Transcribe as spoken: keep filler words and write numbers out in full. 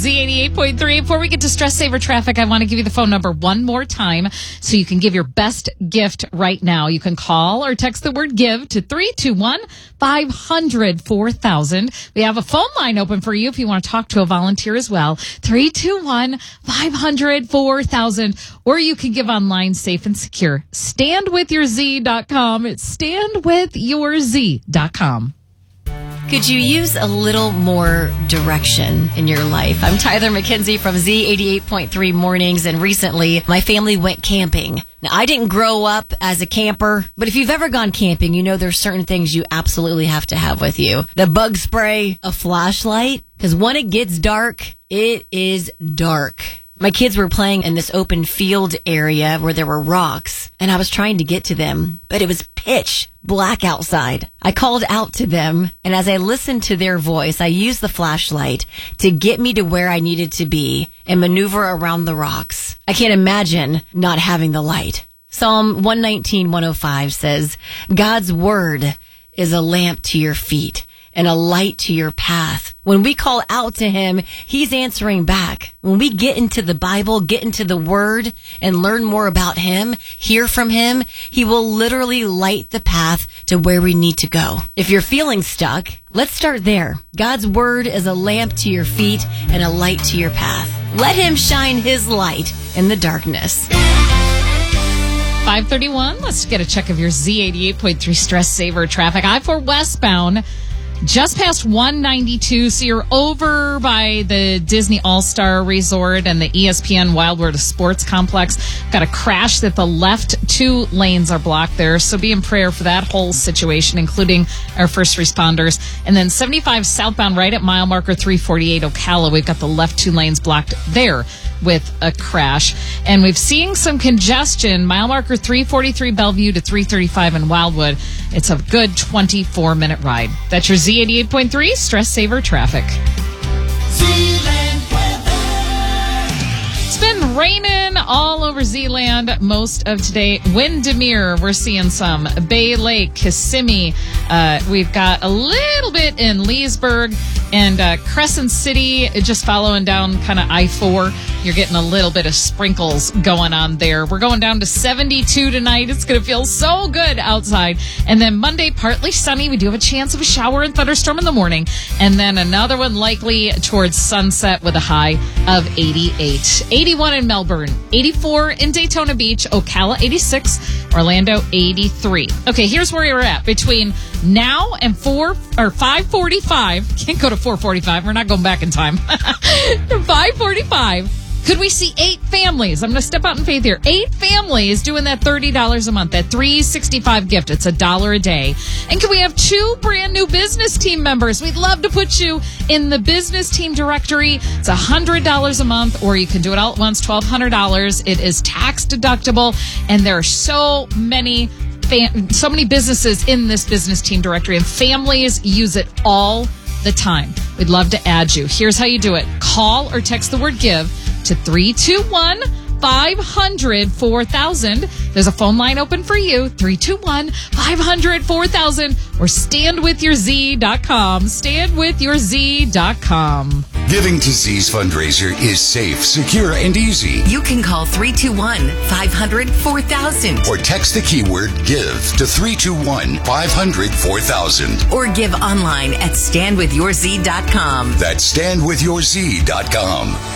Z eighty-eight point three. Before we get to Stress Saver Traffic, I want to give you the phone number one more time so you can give your best gift right now. You can call or text the word give to three two one, five hundred, four thousand. We have a phone line open for you if you want to talk to a volunteer as well. three two one, five hundred, four thousand. Or you can give online, safe and secure. stand with your z dot com. It's stand with your z dot com. Could you use a little more direction in your life? I'm Tyler McKenzie from Z eighty-eight point three Mornings, and recently my family went camping. Now, I didn't grow up as a camper, but if you've ever gone camping, you know there's certain things you absolutely have to have with you. The bug spray, a flashlight, because when it gets dark, it is dark. My kids were playing in this open field area where there were rocks, and I was trying to get to them, but it was pitch black outside. I called out to them, and as I listened to their voice, I used the flashlight to get me to where I needed to be and maneuver around the rocks. I can't imagine not having the light. Psalm one nineteen, one oh five says, God's word is a lamp to your feet and a light to your path. When we call out to him, he's answering back. When we get into the Bible, get into the word, and learn more about him, hear from him, he will literally light the path to where we need to go. If you're feeling stuck, let's start there. God's word is a lamp to your feet and a light to your path. Let him shine his light in the darkness. five thirty-one. Let's get a check of your Z eighty-eight point three Stress Saver Traffic. I four westbound. Just past one ninety-two, so you're over by the Disney All-Star Resort and the E S P N Wild World of Sports Complex. Got a crash that the left two lanes are blocked there, so be in prayer for that whole situation, including our first responders. And then seventy-five southbound right at mile marker three forty-eight Ocala, we've got the left two lanes blocked there with a crash. And we've seen some congestion, mile marker three forty-three Bellevue to three thirty-five in Wildwood. It's a good twenty-four minute ride. That's your Z eighty-eight point three Stress Saver Traffic. Zealand weather. It's been raining all over Zealand most of today. Windermere, we're seeing some. Bay Lake, Kissimmee. Uh, we've got a little bit in Leesburg and uh, Crescent City, just following down kind of I four. You're getting a little bit of sprinkles going on there. We're going down to seventy-two tonight. It's going to feel so good outside. And then Monday, partly sunny. We do have a chance of a shower and thunderstorm in the morning. And then another one likely towards sunset with a high of eighty-eight. eighty-one in Melbourne, eighty-four in Daytona Beach, Ocala eighty-six, Orlando eighty-three. Okay, here's where you're at. Between now and four or five forty-five, can't go to four forty-five. We're not going back in time. five forty-five. Could we see eight families? I'm going to step out in faith here. Eight families doing that thirty dollars a month, that three hundred sixty-five dollars gift. It's a dollar a day. And can we have two brand new business team members? We'd love to put you in the business team directory. It's one hundred dollars a month, or you can do it all at once, twelve hundred dollars. It is tax deductible, and there are so many fam- so many businesses in this business team directory, and families use it all the time. We'd love to add you. Here's how you do it. Call or text the word give to three two one, five hundred, four thousand. There's a phone line open for you, three two one, five hundred, four thousand, or stand with your z dot com. stand with your z dot com. Giving to Z's fundraiser is safe, secure, and easy. You can call three two one, five hundred, four thousand. Or text the keyword GIVE to three two one, five hundred, four thousand. Or give online at stand with your z dot com. That's stand with your z dot com.